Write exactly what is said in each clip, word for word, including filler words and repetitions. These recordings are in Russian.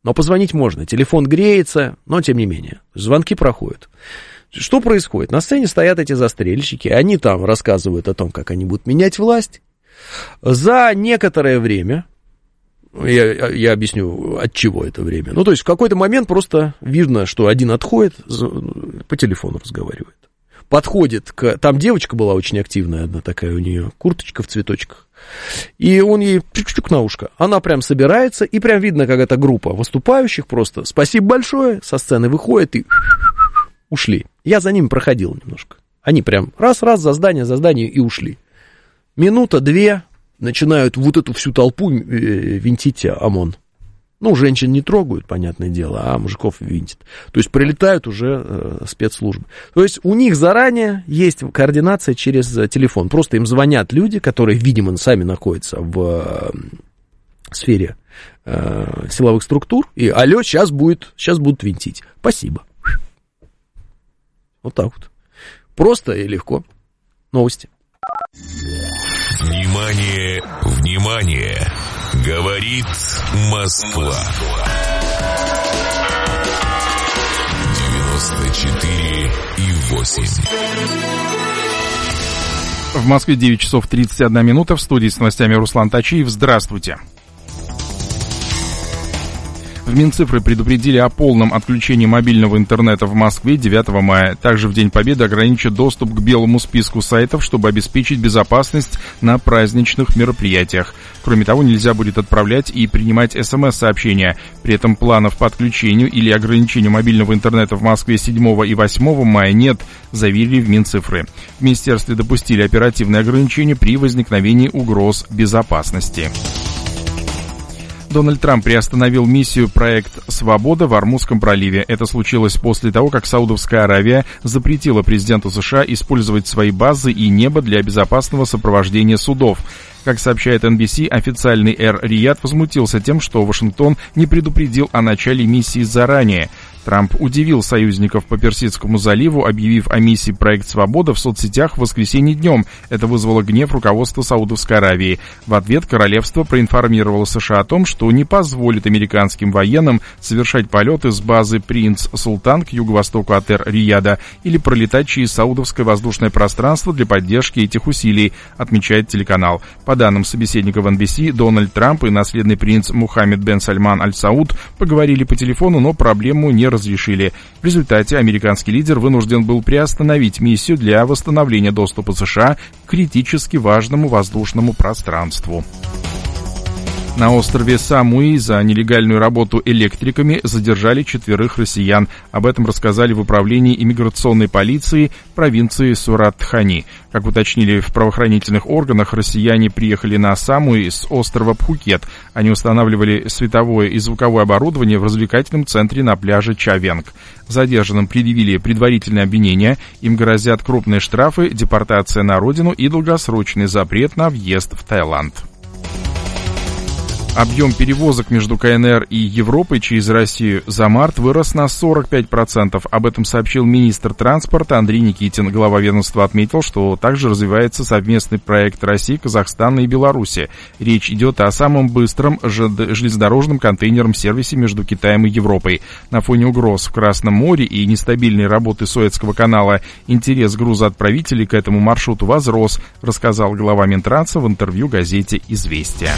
Но позвонить можно, телефон греется, но тем не менее, звонки проходят. Что происходит? На сцене стоят эти застрельщики, они там рассказывают о том, как они будут менять власть. За некоторое время, я, я объясню, от чего это время, ну, то есть в какой-то момент просто видно, что один отходит, по телефону разговаривает. Подходит к... Там девочка была очень активная, одна такая у нее, курточка в цветочках. И он ей чик-чик на ушко. Она прям собирается, и прям видно, как эта группа выступающих просто спасибо большое, со сцены выходит и ушли. Я за ними проходил немножко. Они прям раз-раз за здание, за здание и ушли. Минута-две начинают вот эту всю толпу винтить ОМОН. Ну, женщин не трогают, понятное дело, а мужиков винтят. То есть прилетают уже э, спецслужбы. То есть у них заранее есть координация через телефон. Просто им звонят люди, которые, видимо, сами находятся в э, сфере э, силовых структур. И алло, сейчас, будет, сейчас будут винтить. Спасибо. Вот так вот. Просто и легко. Новости. Внимание, внимание! Говорит Москва. девяносто четыре и восемь. В Москве девять часов тридцать одна минута. В студии с новостями Руслан Тачиев. Здравствуйте. В Минцифры предупредили о полном отключении мобильного интернета в Москве девятого мая. Также в День Победы ограничат доступ к белому списку сайтов, чтобы обеспечить безопасность на праздничных мероприятиях. Кроме того, нельзя будет отправлять и принимать смс-сообщения. При этом планов по отключению или ограничению мобильного интернета в Москве седьмого и восьмого мая нет, заявили в Минцифры. В министерстве допустили оперативные ограничения при возникновении угроз безопасности. Дональд Трамп приостановил миссию «Проект Свобода» в Ормузском проливе. Это случилось после того, как Саудовская Аравия запретила президенту США использовать свои базы и небо для безопасного сопровождения судов. Как сообщает эн би си, официальный Эр-Рияд возмутился тем, что Вашингтон не предупредил о начале миссии заранее. Трамп удивил союзников по Персидскому заливу, объявив о миссии «Проект Свобода» в соцсетях в воскресенье днем. Это вызвало гнев руководства Саудовской Аравии. В ответ королевство проинформировало США о том, что не позволит американским военным совершать полеты с базы «Принц Султан» к юго-востоку от Эр-Рияда или пролетать через саудовское воздушное пространство для поддержки этих усилий, отмечает телеканал. По данным собеседников эн би си, Дональд Трамп и наследный принц Мухаммед бен Сальман Аль-Сауд поговорили по телефону, но проблему не разрешили. В результате американский лидер вынужден был приостановить миссию для восстановления доступа США к критически важному воздушному пространству. На острове Самуи за нелегальную работу электриками задержали четверых россиян. Об этом рассказали в управлении иммиграционной полиции провинции Сурат-Тхани. Как уточнили в правоохранительных органах, россияне приехали на Самуи с острова Пхукет. Они устанавливали световое и звуковое оборудование в развлекательном центре на пляже Чавенг. Задержанным предъявили предварительное обвинение. Им грозят крупные штрафы, депортация на родину и долгосрочный запрет на въезд в Таиланд. Объем перевозок между ка эн эр и Европой через Россию за март вырос на сорок пять процентов. Об этом сообщил министр транспорта Андрей Никитин. Глава ведомства отметил, что также развивается совместный проект России, Казахстана и Беларуси. Речь идет о самом быстром железнодорожном контейнерном сервисе между Китаем и Европой. На фоне угроз в Красном море и нестабильной работы Суэцкого канала интерес грузоотправителей к этому маршруту возрос, рассказал глава Минтранса в интервью газете «Известия».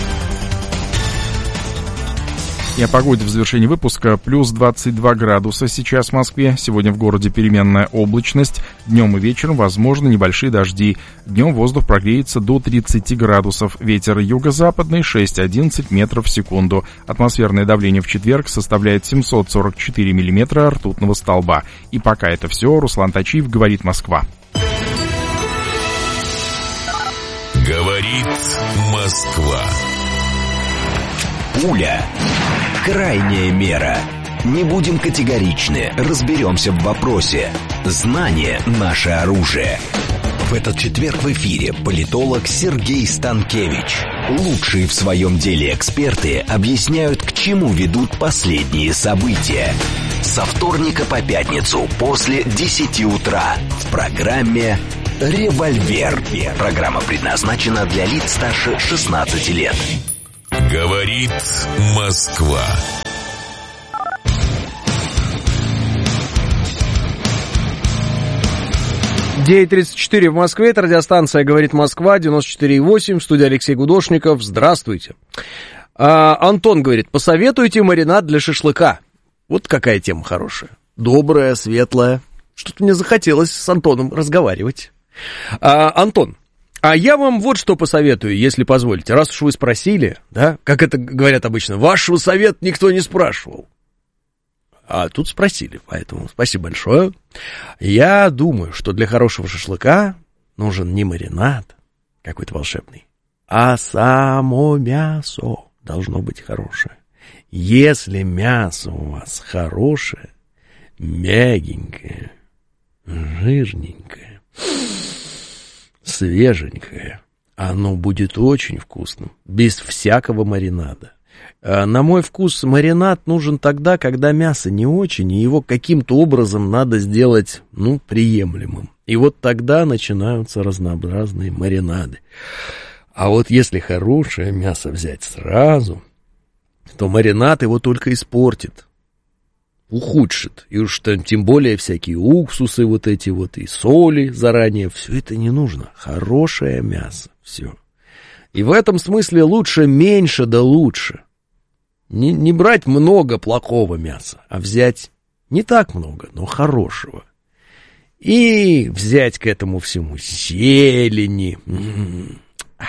И о погоде в завершении выпуска. Плюс двадцать два градуса сейчас в Москве. Сегодня в городе переменная облачность. Днем и вечером возможны небольшие дожди. Днем воздух прогреется до тридцати градусов. Ветер юго-западный шесть-одиннадцать метров в секунду. Атмосферное давление в четверг составляет семьсот сорок четыре миллиметра ртутного столба. И пока это все. Руслан Тачиев, говорит Москва. Говорит Москва. Пуля. Крайняя мера. Не будем категоричны, разберемся в вопросе. Знание – наше оружие. В этот четверг в эфире политолог Сергей Станкевич. Лучшие в своем деле эксперты объясняют, к чему ведут последние события. Со вторника по пятницу после десяти утра в программе «Револьвер». Программа предназначена для лиц старше шестнадцати лет. Говорит Москва. девять тридцать четыре в Москве, это радиостанция «Говорит Москва», девяносто четыре и восемь, в студии Алексей Гудошников. Здравствуйте. А, Антон говорит, посоветуйте маринад для шашлыка. Вот какая тема хорошая. Добрая, светлая. Что-то мне захотелось с Антоном разговаривать. А, Антон, а я вам вот что посоветую, если позволите. Раз уж вы спросили, да, как это говорят обычно, вашего совета никто не спрашивал. А тут спросили, поэтому спасибо большое. Я думаю, что для хорошего шашлыка нужен не маринад какой-то волшебный, а само мясо должно быть хорошее. Если мясо у вас хорошее, мягенькое, жирненькое, свеженькое, оно будет очень вкусным, без всякого маринада. На мой вкус, маринад нужен тогда, когда мясо не очень, и его каким-то образом надо сделать, ну, приемлемым. И вот тогда начинаются разнообразные маринады. А вот если хорошее мясо взять сразу, то маринад его только испортит, ухудшит. И уж там, тем более всякие уксусы вот эти вот, и соли заранее, все это не нужно. Хорошее мясо, все. И в этом смысле лучше меньше да лучше. Не, не брать много плохого мяса, а взять не так много, но хорошего. И взять к этому всему зелени, м-м-м,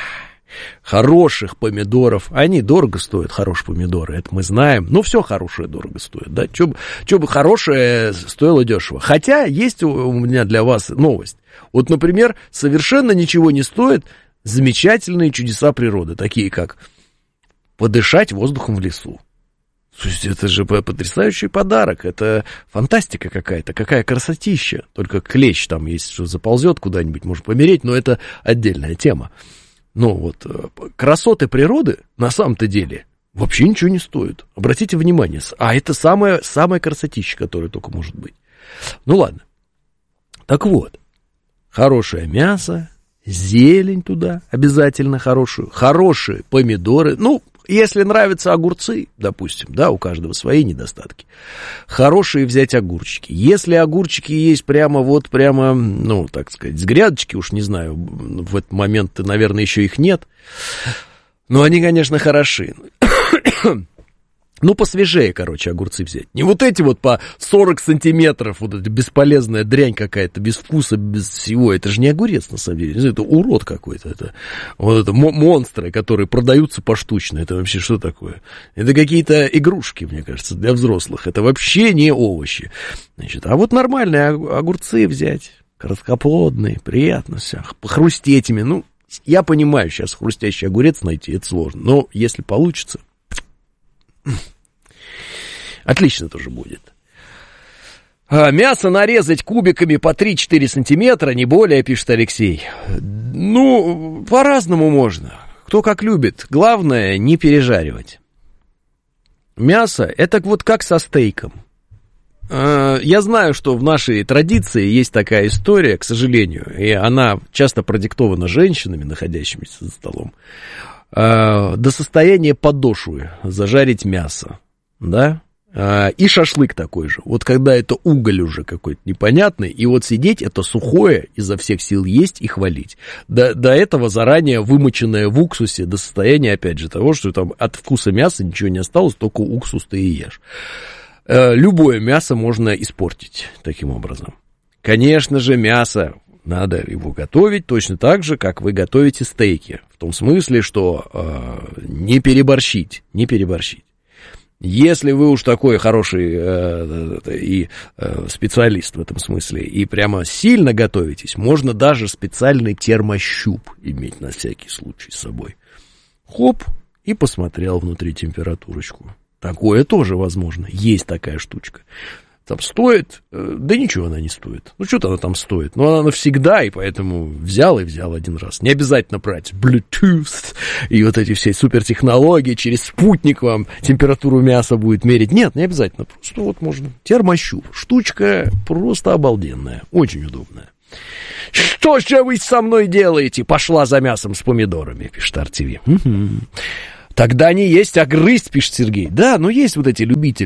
хороших помидоров. Они дорого стоят, хорошие помидоры, это мы знаем. Но все хорошее дорого стоит, да? Че бы хорошее стоило дешево. Хотя есть у меня для вас новость. Вот, например, совершенно ничего не стоит замечательные чудеса природы, такие как подышать воздухом в лесу. То есть это же потрясающий подарок, это фантастика какая-то, какая красотища. Только клещ там, если что, заползет куда-нибудь, может помереть, но это отдельная тема. Но вот красоты природы на самом-то деле вообще ничего не стоят. Обратите внимание, а это самая, самая красотища, которая только может быть. Ну ладно. Так вот, хорошее мясо, зелень туда обязательно хорошую, хорошие помидоры, ну, если нравятся огурцы, допустим, да, у каждого свои недостатки, хорошие взять огурчики. Если огурчики есть прямо вот, прямо, ну, так сказать, с грядочки, уж не знаю, в этот момент, наверное, еще их нет, но они, конечно, хороши. Ну, посвежее, короче, огурцы взять. Не вот эти вот по сорок сантиметров, вот эта бесполезная дрянь какая-то, без вкуса, без всего. Это же не огурец, на самом деле. Это урод какой-то. Это, вот это монстры, которые продаются поштучно. Это вообще что такое? Это какие-то игрушки, мне кажется, для взрослых. Это вообще не овощи. Значит, а вот нормальные огурцы взять, короткоплодные, приятно все, похрустеть ими. Ну, я понимаю, сейчас хрустящий огурец найти, это сложно. Но если получится... Отлично тоже будет. А, мясо нарезать кубиками по три-четыре сантиметра, не более, пишет Алексей. Ну, по-разному можно. Кто как любит. Главное, не пережаривать. Мясо, это вот как со стейком. А, я знаю, что в нашей традиции есть такая история, к сожалению, и она часто продиктована женщинами, находящимися за столом. До состояния подошвы зажарить мясо, да, и шашлык такой же, вот когда это уголь уже какой-то непонятный, и вот сидеть это сухое, изо всех сил есть и хвалить, до, до этого заранее вымоченное в уксусе, до состояния, опять же, того, что там от вкуса мяса ничего не осталось, только уксус ты и ешь. Любое мясо можно испортить таким образом. Конечно же, мясо надо его готовить точно так же, как вы готовите стейки. В том смысле, что э, не переборщить, не переборщить. Если вы уж такой хороший э, э, и э, специалист в этом смысле, и прямо сильно готовитесь, можно даже специальный термощуп иметь на всякий случай с собой. Хоп, и посмотрел внутри температурочку. Такое тоже возможно, есть такая штучка. Там стоит, да ничего она не стоит. Ну, что-то она там стоит. Но она навсегда, и поэтому взял и взял один раз. Не обязательно брать Bluetooth и вот эти все супертехнологии. Через спутник вам температуру мяса будет мерить. Нет, не обязательно. Просто вот можно. Термощуп. Штучка просто обалденная. Очень удобная. Что же вы со мной делаете? Пошла за мясом с помидорами, пишет ар ти ви. Угу. Тогда не есть, а грызть, пишет Сергей. Да, но есть вот эти любители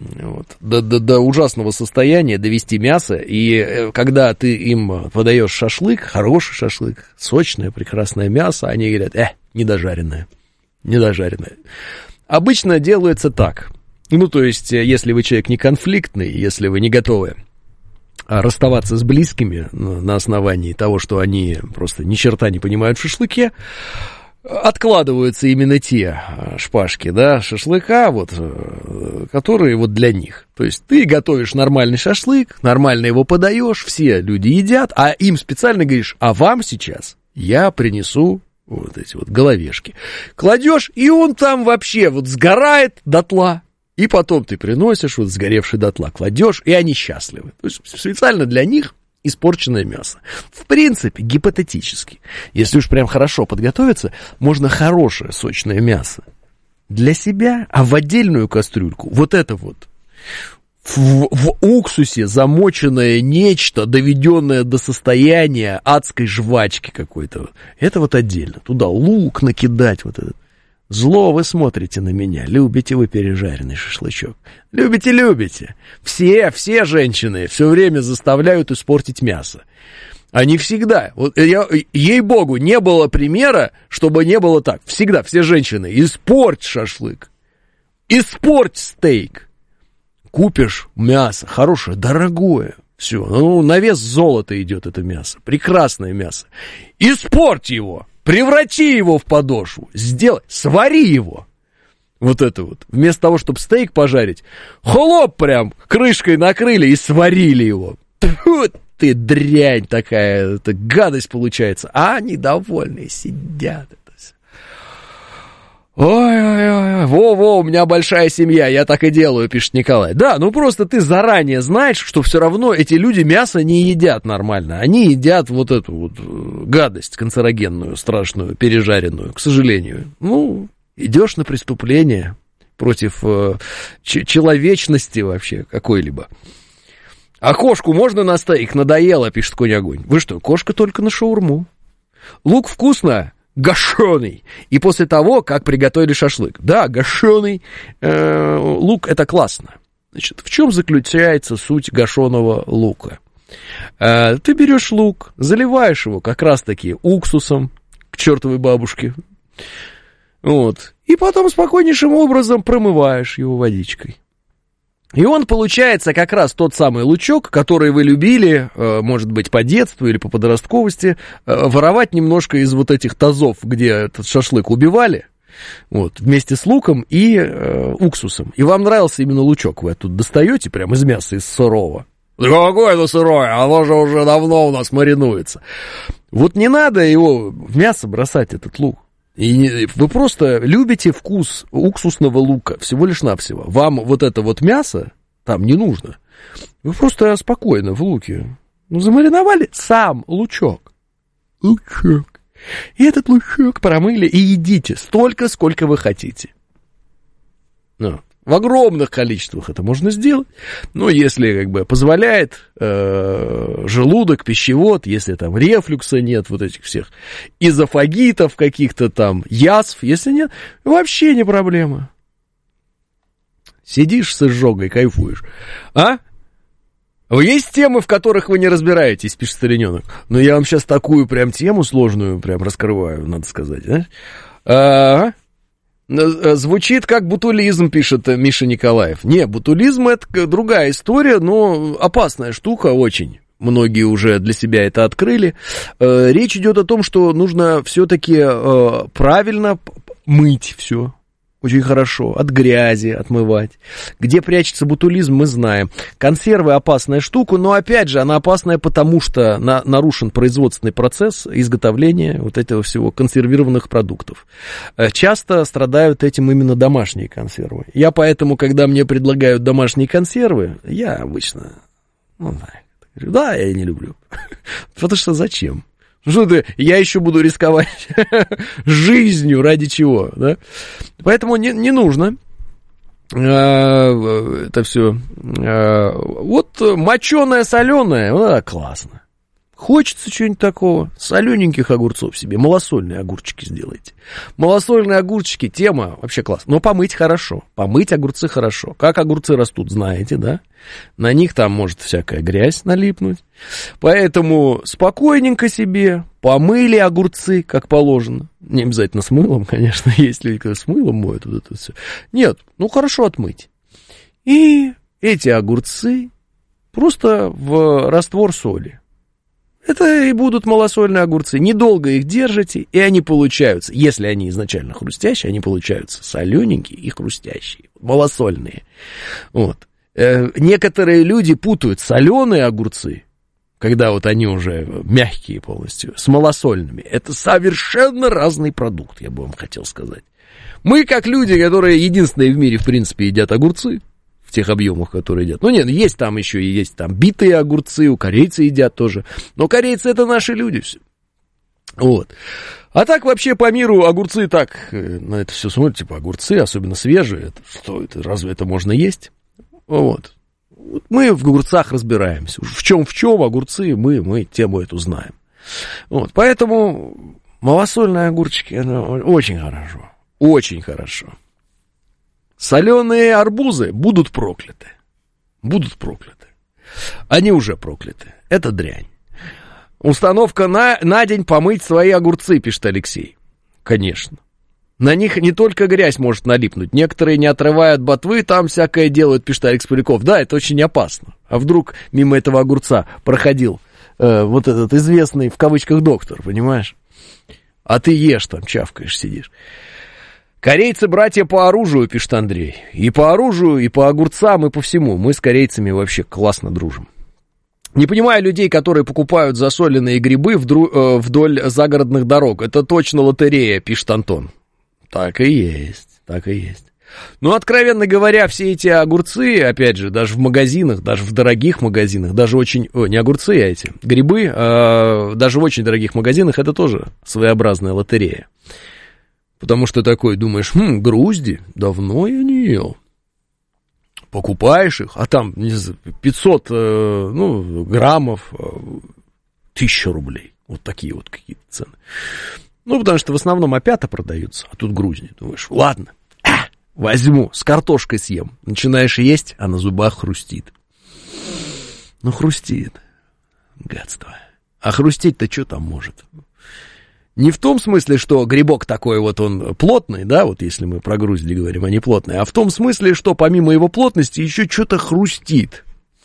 вот, до, до, до ужасного состояния довести мясо, и когда ты им подаешь шашлык, хороший шашлык, сочное, прекрасное мясо, они говорят, э, недожаренное, недожаренное. Обычно делается так, ну, то есть, если вы человек не конфликтный, если вы не готовы расставаться с близкими на основании того, что они просто ни черта не понимают в шашлыке, откладываются именно те шпажки, да, шашлыка, вот, которые вот для них. То есть ты готовишь нормальный шашлык, нормально его подаешь, все люди едят, а им специально говоришь, а вам сейчас я принесу вот эти вот головешки. Кладешь, и он там вообще вот сгорает дотла, и потом ты приносишь вот сгоревший дотла, кладешь, и они счастливы. То есть специально для них испорченное мясо. В принципе, гипотетически, если уж прям хорошо подготовиться, можно хорошее сочное мясо для себя, а в отдельную кастрюльку вот это вот в, в уксусе замоченное нечто, доведенное до состояния адской жвачки какой-то, это вот отдельно. Туда лук накидать, вот этот. Зло вы смотрите на меня, любите вы пережаренный шашлычок. Любите, любите. Все, все женщины все время заставляют испортить мясо. Они всегда, вот я, ей-богу, не было примера, чтобы не было так. Всегда все женщины, испорть шашлык, испорть стейк. Купишь мясо, хорошее, дорогое, все, ну, на вес золота идет это мясо, прекрасное мясо. Испорть его. Преврати его в подошву, сделай, свари его. Вот это вот. Вместо того, чтобы стейк пожарить, хлоп прям крышкой накрыли и сварили его. Вот ты дрянь такая, это гадость получается. А они довольные сидят. Ой-ой-ой, во-во, у меня большая семья, я так и делаю, пишет Николай. Да, ну просто ты заранее знаешь, что все равно эти люди мясо не едят нормально. Они едят вот эту вот гадость канцерогенную, страшную, пережаренную, к сожалению. Ну, идешь на преступление против э, ч- человечности вообще какой-либо. А кошку можно на стейк? Надоело, пишет Конь Огонь. Вы что, кошка только на шаурму. Лук вкусно? Гашеный. И после того, как приготовили шашлык. Да, гашеный э, лук, это классно. Значит, в чем заключается суть гашеного лука? Э, ты берешь лук, заливаешь его как раз-таки уксусом к чертовой бабушке. Вот. И потом спокойнейшим образом промываешь его водичкой. И он получается как раз тот самый лучок, который вы любили, может быть, по детству или по подростковости, воровать немножко из вот этих тазов, где этот шашлык убивали, вот, вместе с луком и э, уксусом. И вам нравился именно лучок, вы оттуда достаете прямо из мяса, из сырого. Какое это сырое, оно же уже давно у нас маринуется. Вот не надо его в мясо бросать, этот лук. И вы просто любите вкус уксусного лука, всего лишь навсего. Вам вот это вот мясо там не нужно. Вы просто спокойно в луке, ну, замариновали сам лучок. Лучок. И этот лучок промыли и едите столько, сколько вы хотите. Ну, в огромных количествах это можно сделать. Но если как бы позволяет э, желудок, пищевод, если там рефлюкса нет, вот этих всех изофагитов каких-то там, язв, если нет, вообще не проблема. Сидишь с изжогой, кайфуешь. А? Есть темы, в которых вы не разбираетесь, пишет Стариненок. Но я вам сейчас такую прям тему сложную прям раскрываю, надо сказать. Да? А-а-а. Звучит как бутулизм, пишет Миша Николаев. Не, бутулизм — это другая история, но опасная штука очень. Многие уже для себя это открыли. Речь идет о том, что нужно все-таки правильно мыть все. Очень хорошо, от грязи отмывать. Где прячется ботулизм, мы знаем. Консервы — опасная штука, но, опять же, она опасная, потому что на, нарушен производственный процесс изготовления вот этого всего консервированных продуктов. Часто страдают этим именно домашние консервы. Я поэтому, когда мне предлагают домашние консервы, я обычно, ну, говорю, да, я не люблю. Потому что зачем? Что ты, я еще буду рисковать жизнью, ради чего, да? Поэтому не, не нужно это все. Вот моченое, соленое, ну, да, классно. Хочется чего-нибудь такого, солененьких огурцов себе, малосольные огурчики сделайте. Малосольные огурчики, тема вообще классная. Но помыть хорошо, помыть огурцы хорошо. Как огурцы растут, знаете, да? На них там может всякая грязь налипнуть. Поэтому спокойненько себе помыли огурцы, как положено. Не обязательно с мылом, конечно, есть люди, которые с мылом моют вот это все. Нет, ну хорошо отмыть. И эти огурцы просто в раствор соли. Это и будут малосольные огурцы. Недолго их держите, и они получаются, если они изначально хрустящие, они получаются солененькие и хрустящие, малосольные. Вот. Э, некоторые люди путают соленые огурцы, когда вот они уже мягкие полностью, с малосольными. Это совершенно разный продукт, я бы вам хотел сказать. Мы, как люди, которые единственные в мире, в принципе, едят огурцы, в тех объемах, которые едят. Ну, нет, есть там еще и есть там битые огурцы, у корейцы едят тоже. Но корейцы — это наши люди все. Вот. А так вообще по миру огурцы так, на это все смотрят, типа огурцы, особенно свежие. Это, что это, разве это можно есть? Вот. Вот мы в огурцах разбираемся. В чем в чем огурцы, мы, мы тему эту знаем. Вот. Поэтому малосольные огурчики — это очень хорошо. Очень хорошо. Соленые арбузы будут прокляты. Будут прокляты. Они уже прокляты. Это дрянь. Установка на, на день помыть свои огурцы, пишет Алексей. Конечно. На них не только грязь может налипнуть. Некоторые, не отрывая от ботвы, там всякое делают, пишет Алекс Поляков. Да, это очень опасно. А вдруг мимо этого огурца проходил э, вот этот известный, в кавычках, доктор, понимаешь? А ты ешь там, чавкаешь, сидишь. Корейцы братья по оружию, пишет Андрей. И по оружию, и по огурцам, и по всему. Мы с корейцами вообще классно дружим. Не понимаю людей, которые покупают засоленные грибы вдру- вдоль загородных дорог. Это точно лотерея, пишет Антон. Так и есть, так и есть. Но, откровенно говоря, все эти огурцы, опять же, даже в магазинах, даже в дорогих магазинах, даже очень... О, не огурцы, а эти грибы, а, даже в очень дорогих магазинах, это тоже своеобразная лотерея. Потому что такой думаешь, хм, грузди, давно я не ел. Покупаешь их, а там, не знаю, пятьсот э, ну, граммов, э, тысяча рублей. Вот такие вот какие-то цены. Ну, потому что в основном опята продаются, а тут грузди. Думаешь, ладно, а, возьму, с картошкой съем. Начинаешь есть, а на зубах хрустит. Ну, хрустит. Гадство. А хрустеть-то что там может? Не в том смысле, что грибок такой вот он плотный, да, вот если мы про грузди говорим, а не плотный, а в том смысле, что помимо его плотности еще что-то хрустит.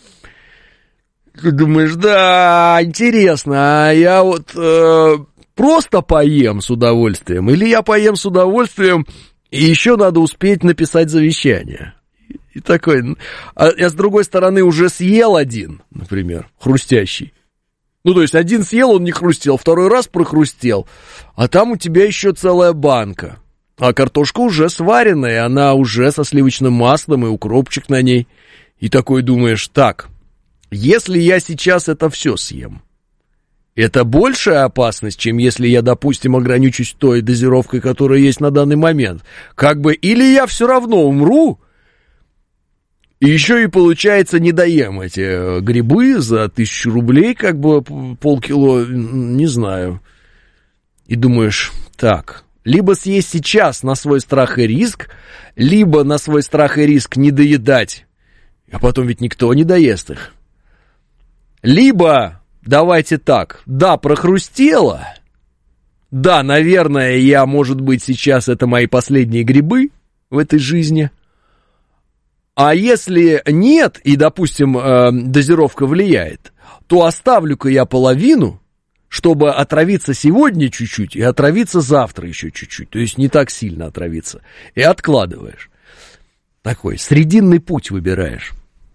Ты думаешь, да, интересно, а я вот э, просто поем с удовольствием, или я поем с удовольствием, и еще надо успеть написать завещание. И такой, а я с другой стороны уже съел один, например, хрустящий. Ну, то есть, один съел, он не хрустел, второй раз прохрустел, а там у тебя еще целая банка. А картошка уже сваренная, она уже со сливочным маслом и укропчик на ней. И такой думаешь, так, если я сейчас это все съем, это большая опасность, чем если я, допустим, ограничусь той дозировкой, которая есть на данный момент. Как бы, или я все равно умру, и еще и, получается, не доем эти грибы за тысячу рублей, как бы полкило, не знаю. И думаешь, так, либо съесть сейчас на свой страх и риск, либо на свой страх и риск не доедать, а потом ведь никто не доест их. Либо, давайте так, да, прохрустело, да, наверное, я, может быть, сейчас это мои последние грибы в этой жизни. А если нет, и, допустим, э, дозировка влияет, то оставлю-ка я половину, чтобы отравиться сегодня чуть-чуть и отравиться завтра еще чуть-чуть. То есть не так сильно отравиться. И откладываешь. Такой срединный путь выбираешь.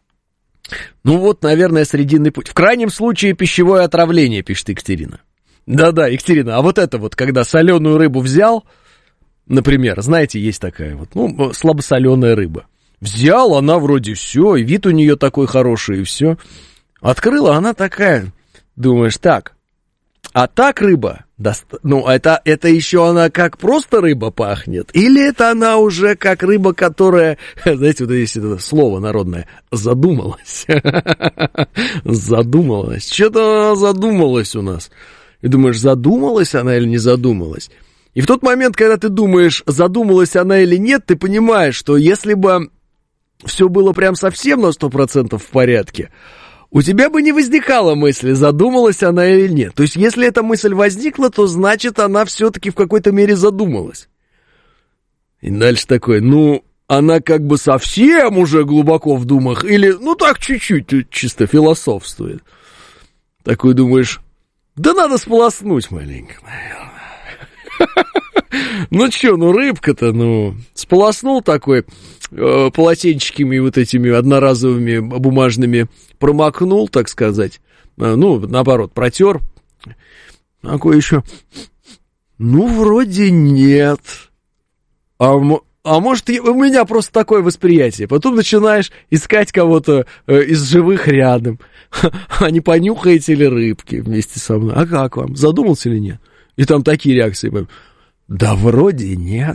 Ну вот, наверное, срединный путь. В крайнем случае пищевое отравление, пишет Екатерина. Да-да, Екатерина, а вот это вот, когда соленую рыбу взял, например, знаете, есть такая вот, ну, слабосоленая рыба. Взял, она вроде все, и вид у нее такой хороший, и все. Открыла, она такая, думаешь, так, а так рыба Доста... Ну, это, это еще она как просто рыба пахнет? Или это она уже как рыба, которая, знаете, вот есть это слово народное, задумалась. Задумалась. Что-то она задумалась у нас. И думаешь, задумалась она или не задумалась? И в тот момент, когда ты думаешь, задумалась она или нет, ты понимаешь, что если бы все было прям совсем на сто процентов в порядке, у тебя бы не возникала мысли, задумалась она или нет. То есть, если эта мысль возникла, то значит, она все-таки в какой-то мере задумалась. И дальше такой, ну, она как бы совсем уже глубоко в думах, или, ну, так чуть-чуть, чисто философствует. Такой думаешь, да надо сполоснуть маленько, наверное. Ну что, ну рыбка-то, ну, сполоснул такой э, полотенчиками вот этими одноразовыми бумажными, промокнул, так сказать, э, ну, наоборот, протер. Такой еще, ну, вроде нет. А, а может, у меня просто такое восприятие. Потом начинаешь искать кого-то э, из живых рядом. А не понюхаете ли рыбки вместе со мной? А как вам? Задумался или нет? И там такие реакции. Да вроде нет.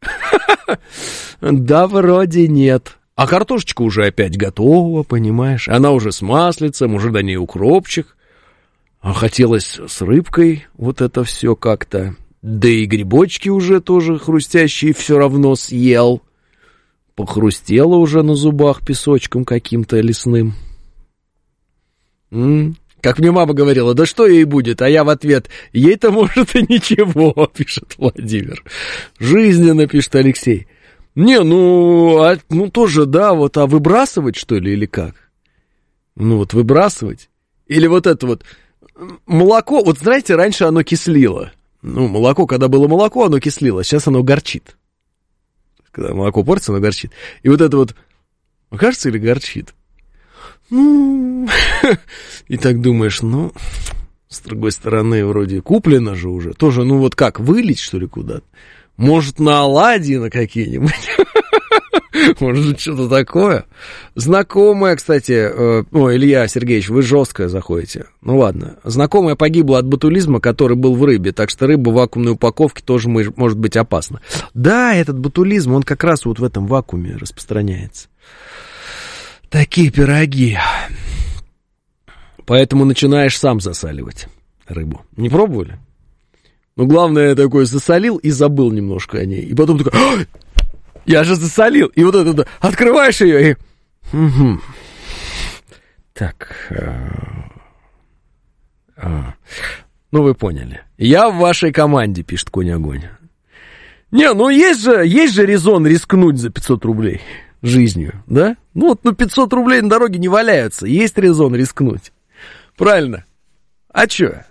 Да вроде нет. А картошечка уже опять готова, понимаешь? Она уже с маслицем, уже до ней укропчик. А хотелось с рыбкой вот это все как-то. Да и грибочки уже тоже хрустящие все равно съел. Похрустело уже на зубах песочком каким-то лесным. М-м. Как мне мама говорила, да что ей будет? А я в ответ, ей-то может и ничего, пишет Владимир. Жизненно, пишет Алексей. Не, ну, а, ну тоже, да, вот, а выбрасывать, что ли, или как? Ну, вот выбрасывать. Или вот это вот молоко, вот знаете, раньше оно кислило. Ну, молоко, когда было молоко, оно кислило, сейчас оно горчит. Когда молоко портится, оно горчит. И вот это вот, кажется, или горчит? Ну, и так думаешь, ну, с другой стороны, вроде куплено же уже. Тоже, ну вот как, вылить, что ли, куда-то? Может, на оладьи на какие-нибудь? Может, что-то такое? Знакомая, кстати, э, о, Илья Сергеевич, вы жестко заходите. Ну ладно, знакомая погибла от ботулизма, который был в рыбе, так что рыба в вакуумной упаковке тоже может быть опасна. Да, этот ботулизм, он как раз вот в этом вакууме распространяется. Такие пироги. Поэтому начинаешь сам засаливать рыбу. Не пробовали? Ну, главное, я такой засолил и забыл немножко о ней. И потом такой, а, я же засолил. И вот это, открываешь ее и... Угу. Так. А... А... Ну, вы поняли. Я в вашей команде, пишет Конь-огонь. Не, ну есть же, есть же резон рискнуть за пятьсот рублей. Жизнью, да? Ну вот, ну пятьсот рублей на дороге не валяются, есть резон рискнуть. Правильно? А чё?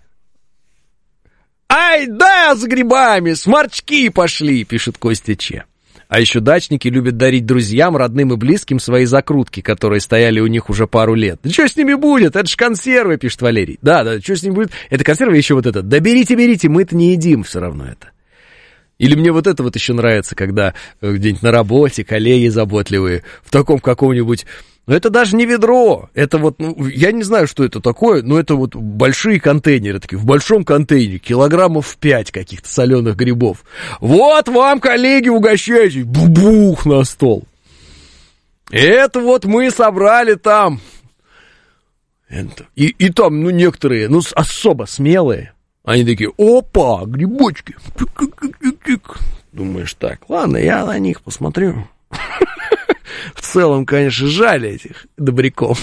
Ай, да, с грибами, сморчки пошли, пишет Костя Че. А еще дачники любят дарить друзьям, родным и близким свои закрутки, которые стояли у них уже пару лет. Да что с ними будет? Это ж консервы, пишет Валерий. Да, да, что с ними будет? Это консервы, еще вот это. Да берите, берите, мы это не едим все равно это. Или мне вот это вот еще нравится, когда где-нибудь на работе коллеги заботливые в таком каком-нибудь... Ну, это даже не ведро, это вот, ну, я не знаю, что это такое, но это вот большие контейнеры, такие, в большом контейнере, килограммов пять каких-то соленых грибов. Вот вам, коллеги, угощайтесь, бубух на стол. Это вот мы собрали там. Это. И, и там, ну, некоторые, ну, особо смелые. Они такие, опа, грибочки. Думаешь, так, ладно, я на них посмотрю. В целом, конечно, жаль этих добряков.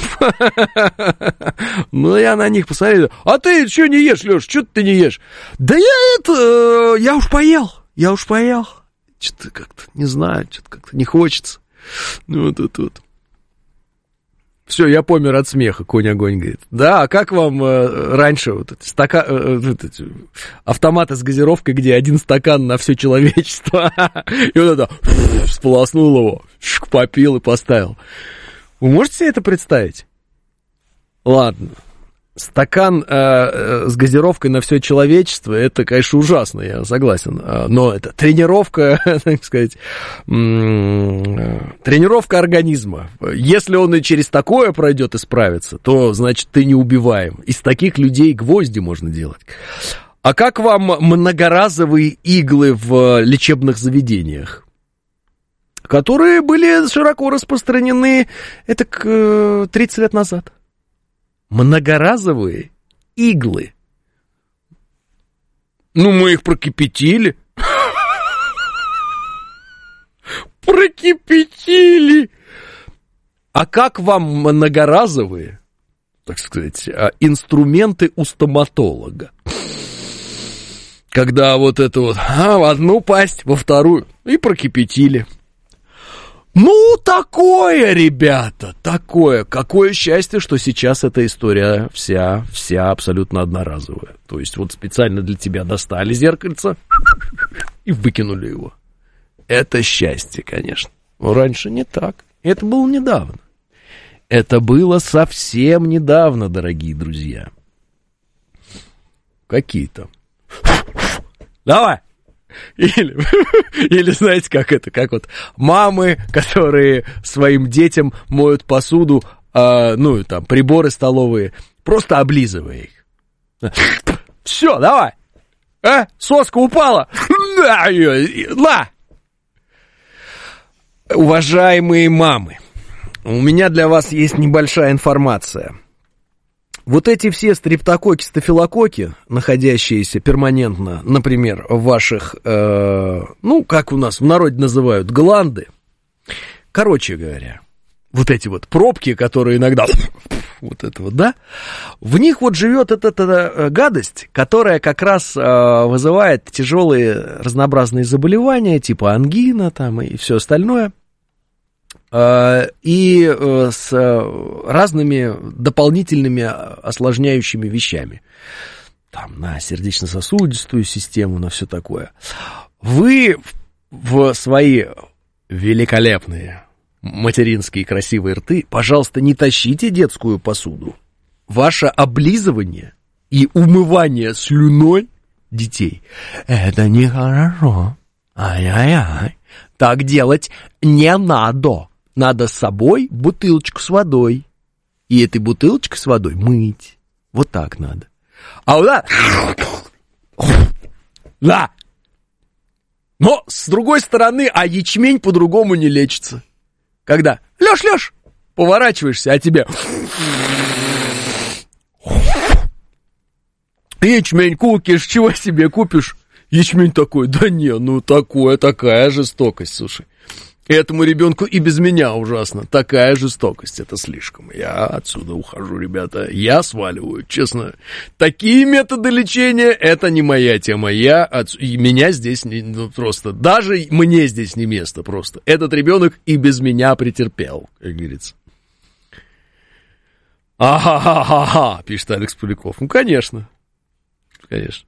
Но я на них посмотрю. А ты что не ешь, Леш? Что ты не ешь? Да я это, я уж поел. Я уж поел. Что-то как-то, не знаю, что-то как-то не хочется. Ну, вот тут вот. Все, я помер от смеха, Конь-огонь говорит. Да, а как вам э, раньше вот эти стака... э, вот эти автоматы с газировкой, где один стакан на все человечество, и вот это, сполоснул его, попил и поставил. Вы можете себе это представить? Ладно. Стакан э, э, с газировкой на все человечество, это, конечно, ужасно, я согласен. Но это тренировка, так сказать, м- тренировка организма. Если он и через такое пройдет и справится, то, значит, ты неубиваем. Из таких людей гвозди можно делать. А как вам многоразовые иглы в лечебных заведениях, которые были широко распространены, это к тридцать лет назад? Многоразовые иглы. Ну, мы их прокипятили. Прокипятили. А как вам многоразовые, так сказать, инструменты у стоматолога? Когда вот это вот, а, в одну пасть, во вторую, и прокипятили. Ну, такое, ребята, такое. Какое счастье, что сейчас эта история вся, вся абсолютно одноразовая. То есть вот специально для тебя достали зеркальце и выкинули его. Это счастье, конечно. Но раньше не так. Это было недавно. Это было совсем недавно, дорогие друзья. Какие-то. Давай! Или, или знаете, как это, как вот мамы, которые своим детям моют посуду, э, ну, там, приборы столовые, просто облизывая их. Все, давай! А? Соска упала! На! На! Уважаемые мамы, у меня для вас есть небольшая информация. Вот эти все стрептококи, стафилококи, находящиеся перманентно, например, в ваших, э, ну, как у нас в народе называют, гланды, короче говоря, вот эти вот пробки, которые иногда, вот это вот, да, в них вот живет эта, эта гадость, которая как раз э, вызывает тяжелые разнообразные заболевания, типа ангина там и все остальное. И с разными дополнительными осложняющими вещами. Там, на сердечно-сосудистую систему, на все такое. Вы в свои великолепные материнские красивые рты, пожалуйста, не тащите детскую посуду. Ваше облизывание и умывание слюной детей — это нехорошо. Ай-яй-яй. Так делать не надо. Надо с собой бутылочку с водой. И этой бутылочкой с водой мыть. Вот так надо. А вот так. Да. Но, с другой стороны, а ячмень по-другому не лечится. Когда? Лёш, Лёш, поворачиваешься, а тебе... Ячмень купишь, чего себе купишь? Ячмень такой, да не, ну такое, такая жестокость, слушай. Этому ребенку и без меня ужасно. Такая жестокость, это слишком. Я отсюда ухожу, ребята. Я сваливаю, честно. Такие методы лечения, это не моя тема. Я отс... и меня здесь не, ну, просто, даже мне здесь не место просто. Этот ребенок и без меня претерпел, как говорится. Ага-ха-ха-ха, пишет Алекс Поляков. Ну, конечно. Конечно.